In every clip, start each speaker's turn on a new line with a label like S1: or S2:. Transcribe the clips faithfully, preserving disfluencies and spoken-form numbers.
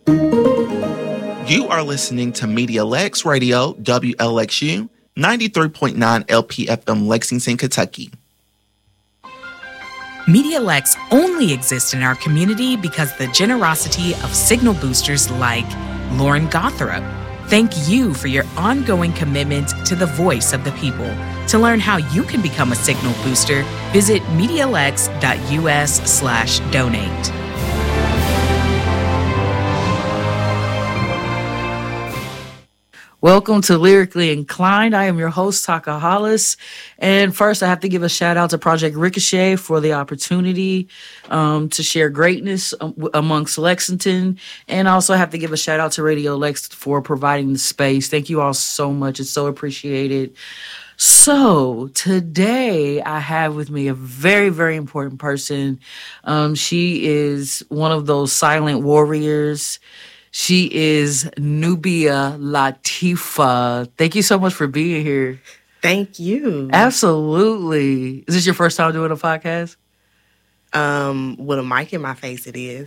S1: You are listening to Media Lex Radio, W L X U, ninety-three point nine L P F M, Lexington, Kentucky.
S2: Media Lex only exists in our community because of the generosity of signal boosters like Lauren Gothrop. Thank you for your ongoing commitment to the voice of the people. To learn how you can become a signal booster, visit MediaLex.us slash donate. Welcome to Lyrically Inclined. I am your host, Taka Hollis. And first, I have to give a shout out to Project Ricochet for the opportunity um, to share greatness amongst Lexington. And I also have to give a shout out to Radio Lex for providing the space. Thank you all so much. It's so appreciated. So today I have with me a very, very important person. Um, she is one of those silent warriors. She is Nubia Latifa. Thank you so much for being here.
S3: Thank you.
S2: Absolutely. Is this your first time doing a podcast?
S3: Um, with a mic in my face, it is.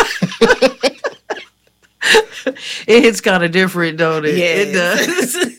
S2: It hits kind of different, don't it?
S3: Yes.
S2: It does.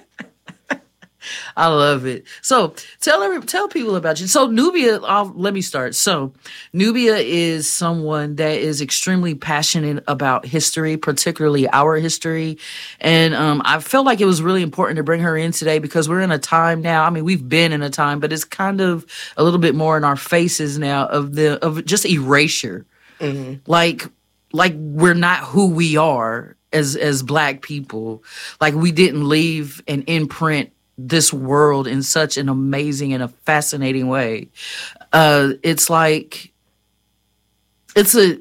S2: I love it. So tell every, tell people about you. So Nubia, I'll, let me start. So Nubia is someone that is extremely passionate about history, particularly our history. And um, I felt like it was really important to bring her in today because we're in a time now. I mean, we've been in a time, but it's kind of a little bit more in our faces now of the of just erasure. Mm-hmm. Like, like we're not who we are as as Black people. Like we didn't leave an imprint this world in such an amazing and a fascinating way. Uh, it's like, it's a,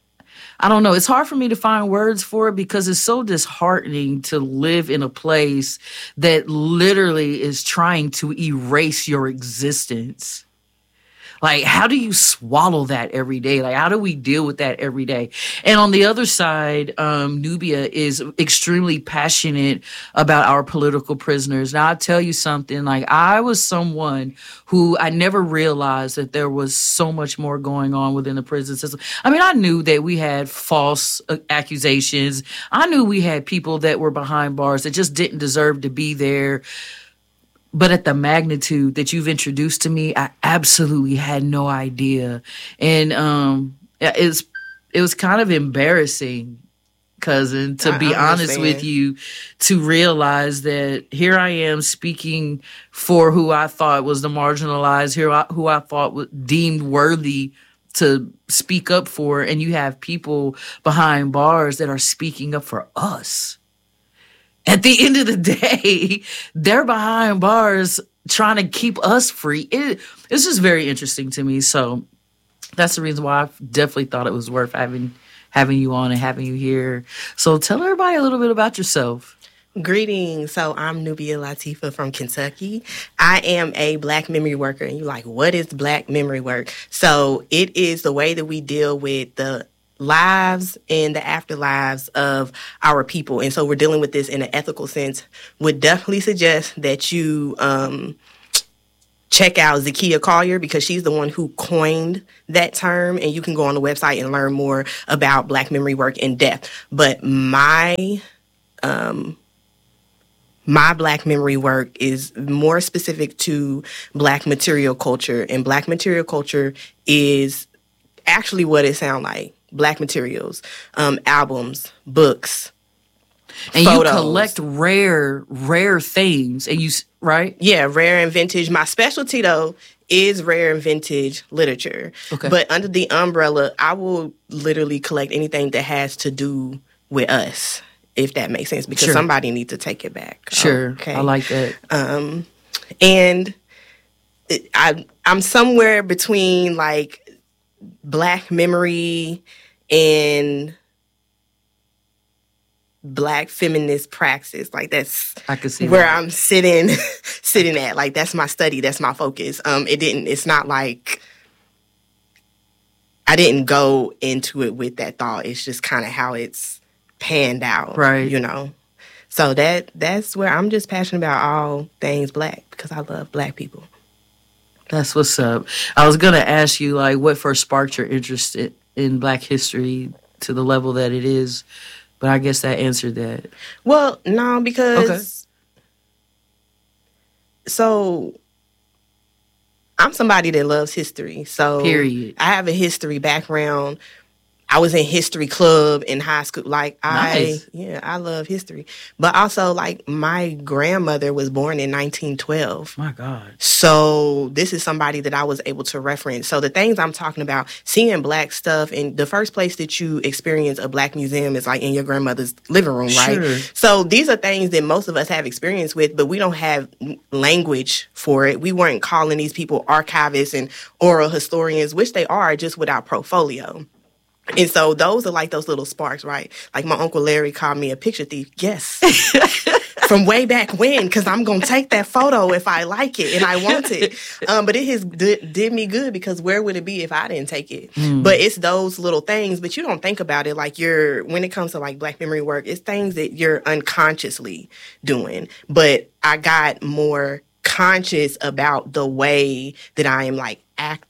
S2: I don't know, it's hard for me to find words for it because it's so disheartening to live in a place that literally is trying to erase your existence. Like, how do you swallow that every day? Like, how do we deal with that every day? And on the other side, um, Nubia is extremely passionate about our political prisoners. Now, I'll tell you something. Like, I was someone who I never realized that there was so much more going on within the prison system. I mean, I knew that we had false accusations. I knew we had people that were behind bars that just didn't deserve to be there. But at the magnitude that you've introduced to me, I absolutely had no idea. And um, it's it was kind of embarrassing, cousin, to
S3: I
S2: be honest with you, to realize that here I am speaking for who I thought was the marginalized, here I, who I thought was deemed worthy to speak up for, and you have people behind bars that are speaking up for us. At the end of the day, they're behind bars trying to keep us free. It, it's just very interesting to me. So that's the reason why I definitely thought it was worth having having you on and having you here. So tell everybody a little bit about yourself.
S3: Greetings. So I'm Nubia Latifa from Kentucky. I am a Black memory worker. And you're like, what is Black memory work? So it is the way that we deal with the lives and the afterlives of our people. And so we're dealing with this in an ethical sense. Would definitely suggest that you um, check out Zakiya Collier because she's the one who coined that term. And you can go on the website and learn more about Black memory work in depth. But my um, my Black memory work is more specific to Black material culture. And Black material culture is actually what it sounds like. Black materials, um, albums, books,
S2: and
S3: photos.
S2: You collect rare, rare things, and you right?
S3: Yeah, rare and vintage. My specialty though is rare and vintage literature. Okay. But under the umbrella, I will literally collect anything that has to do with us, if that makes sense, because sure. somebody needs to take it back.
S2: Sure, okay. I like that.
S3: Um, and it, I, I'm somewhere between like Black memory and Black feminist praxis. Like that's
S2: I can see
S3: where
S2: that.
S3: I'm sitting sitting at. Like that's my study, that's my focus. Um it didn't it's not like I didn't go into it with that thought. It's just kind of how it's panned out.
S2: Right.
S3: You know. So that that's where I'm just passionate about all things Black because I love Black people.
S2: That's what's up. I was gonna ask you like what first sparked your interest in Black history to the level that it is. But I guess that answered that.
S3: Well, no, because
S2: Okay.
S3: so I'm somebody that loves history. So
S2: Period.
S3: I have a history background. I was in history club in high school. Like I,
S2: Nice.
S3: yeah, I love history. But also, like my grandmother was born in nineteen twelve.
S2: My God.
S3: So this is somebody that I was able to reference. So the things I'm talking about, seeing black stuff, and the first place that you experience a black museum is like in your grandmother's living room, right?
S2: Sure.
S3: So these are things that most of us have experience with, but we don't have language for it. We weren't calling these people archivists and oral historians, which they are, just without portfolio. And so those are like those little sparks, right? Like my Uncle Larry called me a picture thief. Yes. From way back when, because I'm going to take that photo if I like it and I want it. Um, but it has did, did me good, because where would it be if I didn't take it? Mm. But it's those little things, but you don't think about it. Like you're, when it comes to like Black memory work, it's things that you're unconsciously doing. But I got more conscious about the way that I am like act.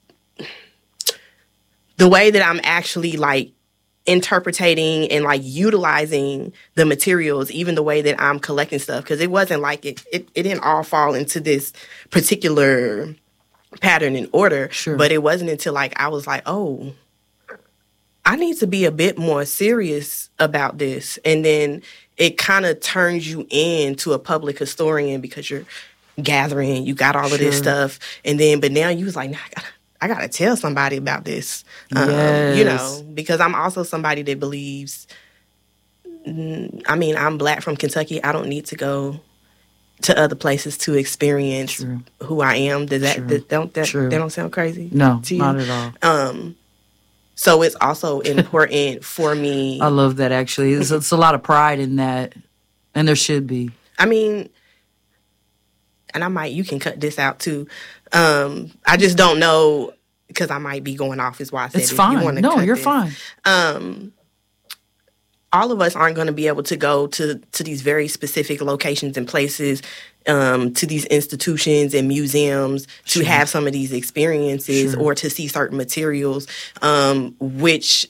S3: The way that I'm actually like interpreting and like utilizing the materials, even the way that I'm collecting stuff, because it wasn't like it, it, it didn't all fall into this particular pattern and order.
S2: Sure.
S3: But it wasn't until like I was like, oh, I need to be a bit more serious about this. And then it kind of turns you into a public historian, because you're gathering, you got all of this
S2: Sure.
S3: stuff. And then, but now you was like, nah, I gotta I got to tell somebody about this, um,
S2: Yes.
S3: you know, because I'm also somebody that believes, I mean, I'm Black from Kentucky. I don't need to go to other places to experience
S2: True.
S3: who I am. Does that,
S2: True.
S3: that don't that,
S2: True.
S3: that don't sound crazy?
S2: No,
S3: to you?
S2: not at all.
S3: Um, so it's also important for me.
S2: I love that, actually. It's, it's a lot of pride in that, and there should be.
S3: I mean, and I might, you can cut this out too. Um, I just don't know, because I might be going off, is why I said
S2: It's
S3: if
S2: fine.
S3: You wanna
S2: No,
S3: cut
S2: you're
S3: this.
S2: fine.
S3: Um, all of us aren't going to be able to go to, to these very specific locations and places, um, to these institutions and museums to
S2: Sure.
S3: have some of these experiences
S2: Sure.
S3: or to see certain materials, um, which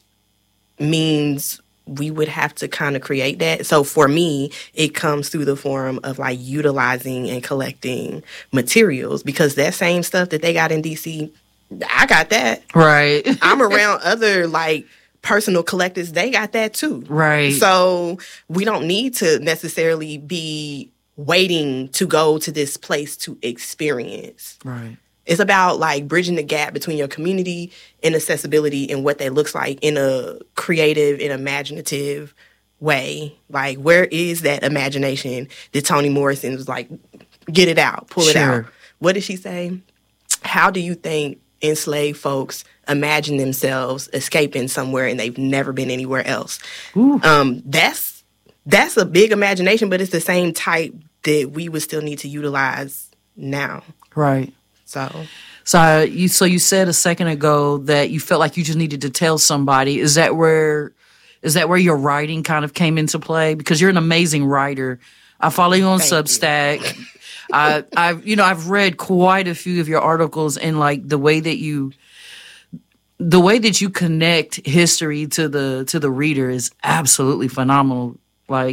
S3: means we would have to kind of create that. So for me, it comes through the form of like utilizing and collecting materials, because that same stuff that they got in D C, I got that.
S2: Right.
S3: I'm around other like personal collectors. They got that too.
S2: Right.
S3: So we don't need to necessarily be waiting to go to this place to experience.
S2: Right.
S3: It's about like bridging the gap between your community and accessibility and what that looks like in a creative and imaginative way. Like, where is that imagination that Toni Morrison was like, get it out, pull it
S2: Sure.
S3: out. What did she say? How do you think enslaved folks imagine themselves escaping somewhere and they've never been anywhere else?
S2: Ooh.
S3: Um, that's that's a big imagination, but it's the same type that we would still need to utilize now.
S2: Right.
S3: So,
S2: So uh, you so you said a second ago that you felt like you just needed to tell somebody. Is that where is that where your writing kind of came into play? Because you're an amazing writer. I follow you on
S3: Thank you.
S2: Substack. I I've you know I've read quite a few of your articles, and like the way that you the way that you connect history to the to the reader is absolutely phenomenal.